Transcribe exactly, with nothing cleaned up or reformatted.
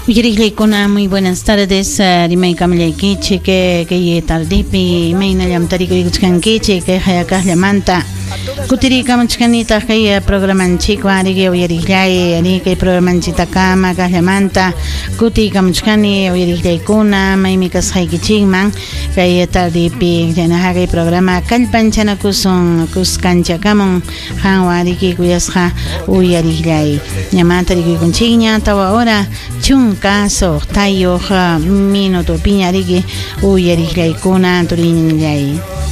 Uyariklaykuna, muy buenas tardes. Rimay kamlaykichi que que tardipi mayna llamtarikuchkankichi que hayakaslamanta. Kutirikamuchkanita kay programanchik warigi uyariklay ani kay programanchita kama kaslamanta. Kutikamuchkani uyariklaykuna maymi kasqaykichikman kay tardipi yana kay programa kallpanchanakusun kuskanchakamun han warigi kuyasqa uyariklay. Ñamantarikuykunchikña tawa hora chun caso tayo minuto piñarigi uyariklaykuna turinillay.